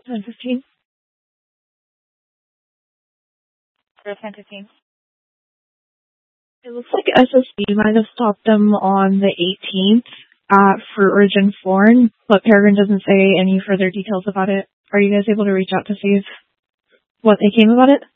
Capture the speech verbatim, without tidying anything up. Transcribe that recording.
ten fifteen. ten fifteen. It looks like S S B might have stopped them on the eighteenth at Fruit Ridge and Florin, but Peregrine doesn't say any further details about it. Are you guys able to reach out to see if, what they came about it?